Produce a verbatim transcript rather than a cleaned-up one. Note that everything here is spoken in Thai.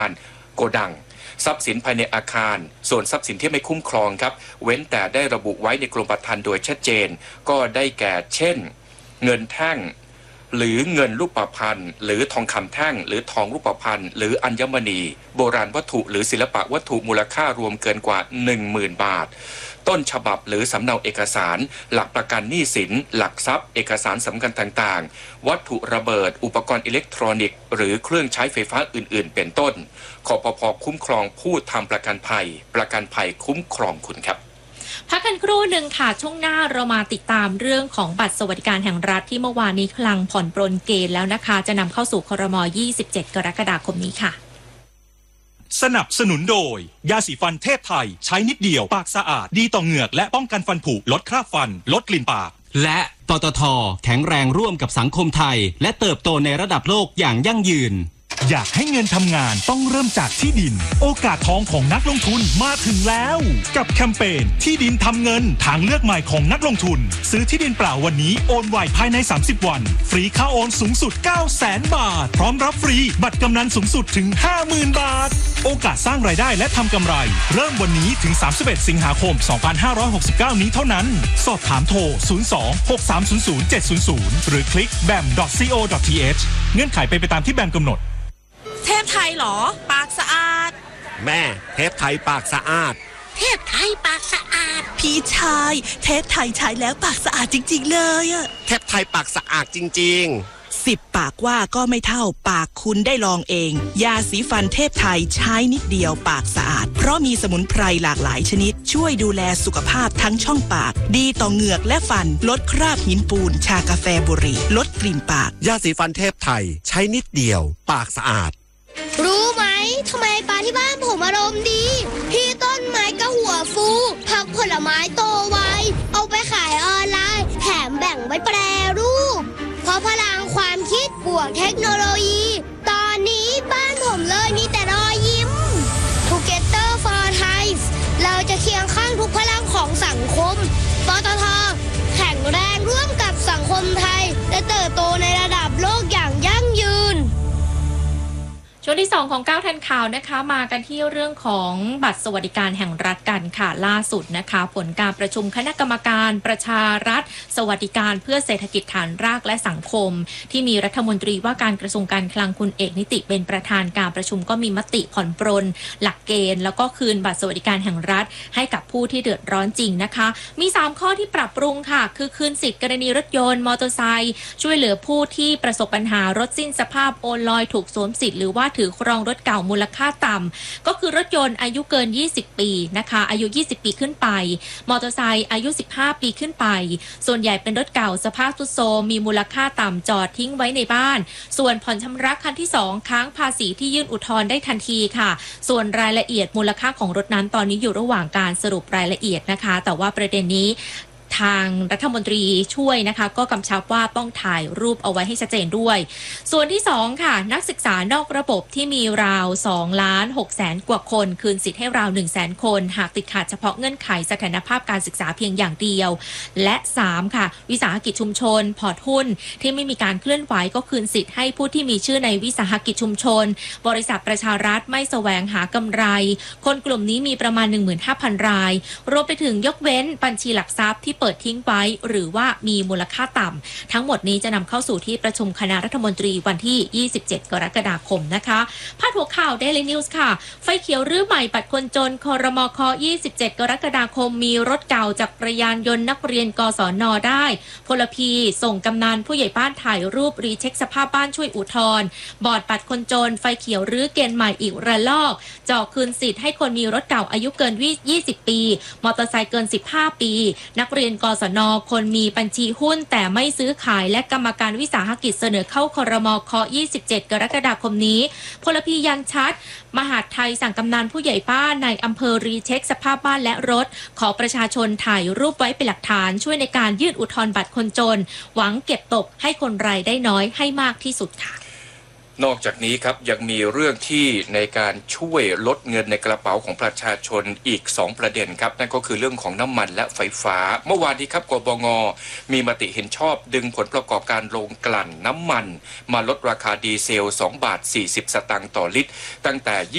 โกดังทรัพย์สินภายในอาคารส่วนทรัพย์สินที่ไม่คุ้มครองครับเว้นแต่ได้ระบุไว้ในกรมธรรม์โดยชัดเจนก็ได้แก่เช่นเงินแท่งหรือเงินรูปพรรณหรือทองคำแท่งหรือทองรูปพรรณหรืออัญมณีโบราณวัตถุหรือศิลปะวัตถุมูลค่ารวมเกินกว่า หนึ่งหมื่น บาทต้นฉบับหรือสำเนาเอกสารหลักประกันหนี้สินหลักทรัพย์เอกสารสำคัญต่างๆวัตถุระเบิดอุปกรณ์อิเล็กทรอนิกส์หรือเครื่องใช้ไฟฟ้าอื่นๆเป็นต้นคปภ.คุ้มครองผู้ทำประกันภัยประกันภัยคุ้มครองคุณครับพักกันครู่หนึ่งค่ะช่วงหน้าเรามาติดตามเรื่องของบัตรสวัสดิการแห่งรัฐที่เมื่อวานนี้คลังผ่อนปรนเกณฑ์แล้วนะคะจะนำเข้าสู่ครม. ยี่สิบเจ็ด กรกฎาคมนี้ค่ะสนับสนุนโดยยาสีฟันเทพไทยใช้นิดเดียวปากสะอาดดีต่อเหงือกและป้องกันฟันผุลดคราบฟันลดกลิ่นปากและปตท.แข็งแรงร่วมกับสังคมไทยและเติบโตในระดับโลกอย่างยั่งยืนอยากให้เงินทำงานต้องเริ่มจากที่ดินโอกาสทองของนักลงทุนมาถึงแล้วกับแคมเปญที่ดินทำเงินทางเลือกใหม่ของนักลงทุนซื้อที่ดินเปล่าวันนี้โอนไวภายในสามสิบวันฟรีค่าโอนสูงสุด เก้าแสน บาทพร้อมรับฟรีบัตรกำนันสูงสุดถึง ห้าหมื่น บาทโอกาสสร้างรายได้และทำกำไรเริ่มวันนี้ถึงสามสิบเอ็ดสิงหาคมสองพันห้าร้อยหกสิบเก้านี้เท่านั้นสอบถามโทรศูนย์ สอง หก สาม ศูนย์ ศูนย์ เจ็ด ศูนย์ ศูนย์หรือคลิก แบม ดอท ซี โอ ดอท ที เอช เงื่อนไขไปไปตามที่แบมกำหนดเทพไทยเหรอปากสะอาดแม่เทพไทยปากสะอาดเทพไทยปากสะอาดพี่ชายเทพไทยใช้แล้วปากสะอาดจริงๆเลยอะเทพไทยปากสะอาดจริงๆสิบปากว่าก็ไม่เท่าปากคุณได้ลองเองยาสีฟันเทพไทยใช้นิดเดียวปากสะอาดเพราะมีสมุนไพรหลากหลายชนิดช่วยดูแลสุขภาพทั้งช่องปากดีต่อเหงือกและฟันลดคราบหินปูนชากาแฟบุหรี่ลดกลิ่นปากยาสีฟันเทพไทยใช้นิดเดียวปากสะอาดรู้ไหมทำไมปลาที่บ้านผมอารมณ์ดีพี่ต้นไม้ก็หัวฟูผักผลไม้โตไวเอาไปขายออนไลน์แถมแบ่งไว้แปรรูปเพราะพลังความคิดบวกเทคโนโลยีตอนนี้บ้านผมเลยมีแต่รอยยิ้ม Together for Thai เราจะเคียงข้างทุกพลังของสังคมปตท.แข็งแรงร่วมกับสังคมไทยและเติบโตในระดับโลกอย่างยั่งยืนช่วงที่สองของเก้าทันข่าวนะคะมากันที่เรื่องของบัตรสวัสดิการแห่งรัฐกันค่ะล่าสุดนะคะผลการประชุมคณะกรรมการประชารัฐสวัสดิการเพื่อเศรษฐกิจฐานรากและสังคมที่มีรัฐมนตรีว่าการกระทรวงการคลังคุณเอกนิติเป็นประธานการประชุมก็มีมติผ่อนปรนหลักเกณฑ์แล้วก็คืนบัตรสวัสดิการแห่งรัฐให้กับผู้ที่เดือดร้อนจริงนะคะมีสามข้อที่ปรับปรุงค่ะคือคืนสิทธิ์กรณีรถยนต์มอเตอร์ไซค์ช่วยเหลือผู้ที่ประสบปัญหารถสิ้นสภาพโอนลอยถูกสวมสิทธิ์หรือว่าถือครองรถเก่ามูลค่าต่ำก็คือรถยนต์อายุเกินยี่สิบปีนะคะอายุยี่สิบปีขึ้นไปมอเตอร์ไซค์อายุสิบห้าปีขึ้นไปส่วนใหญ่เป็นรถเก่าสภาพทรุดโทรมมีมูลค่าต่ำจอดทิ้งไว้ในบ้านส่วนผ่อนชำระคันที่สองค้างภาษีที่ยื่นอุทธรณ์ได้ทันทีค่ะส่วนรายละเอียดมูลค่าของรถนั้นตอนนี้อยู่ระหว่างการสรุปรายละเอียดนะคะแต่ว่าประเด็นนี้ทางรัฐมนตรีช่วยนะคะก็กำชับว่าต้องถ่ายรูปเอาไว้ให้ชัดเจนด้วยส่วนที่สองค่ะนักศึกษานอกระบบที่มีราวสองล้านหกแสนกว่าคนคืนสิทธิ์ให้ราว หนึ่งแสน คนหากติดขัดเฉพาะเงื่อนไขสถานภาพการศึกษาเพียงอย่างเดียวและสามค่ะวิสาหกิจชุมชนพอร์ตหุ้นที่ไม่มีการเคลื่อนไหวก็คืนสิทธิ์ให้ผู้ที่มีชื่อในวิสาหกิจชุมชนบริษัทประชารัฐไม่แสวงหากำไรคนกลุ่มนี้มีประมาณ หนึ่งหมื่นห้าพัน รายรวมไปถึงยกเว้นบัญชีหลักทรัพย์ที่เปิดทิ้งไว้หรือว่ามีมูลค่าต่ำทั้งหมดนี้จะนำเข้าสู่ที่ประชุมคณะรัฐมนตรีวันที่ยี่สิบเจ็ดกรกฎาคมนะคะพาดหัวข่าว Daily News ค่ะไฟเขียวรื้อใหม่บัตรคนจนครมคยี่สิบเจ็ดกรกฎาคมมีรถเก่าจักรยานยนต์นักเรียนกศน.ได้พลพีส่งกำนันผู้ใหญ่บ้านถ่ายรูปรีเช็คสภาพบ้านช่วยอุทธรณ์บอร์ดบัตรคนจนไฟเขียวรื้อเกณฑ์ใหม่อีกระลอกจ่อคืนสิทธิ์ให้คนมีรถเก่าอายุเกินยี่สิบปีมอเตอร์ไซค์เกินสิบห้าปีนักเรียนกศน.คนมีบัญชีหุ้นแต่ไม่ซื้อขายและกรรมการวิสาหกิจเสนอเข้าครมคยี่สิบเจ็ดกรกฎาคมนี้พลพียันชัดมหาดไทยสั่งกำนันผู้ใหญ่บ้านในอำเภอรีเช็คสภาพบ้านและรถขอประชาชนถ่ายรูปไว้เป็นหลักฐานช่วยในการยื่นอุทธรณ์บัตรคนจนหวังเก็บตกให้คนรายได้น้อยให้มากที่สุดค่ะนอกจากนี้ครับยังมีเรื่องที่ในการช่วยลดเงินในกระเป๋าของประชาชนอีกสองประเด็นครับนั่นก็คือเรื่องของน้ำมันและไฟฟ้าเมื่อวานนี้ครับกบง.มีมติเห็นชอบดึงผลประกอบการโรงกลั่นน้ำมันมาลดราคาดีเซลสองบาทสี่สิบสตางค์ต่อลิตรตั้งแต่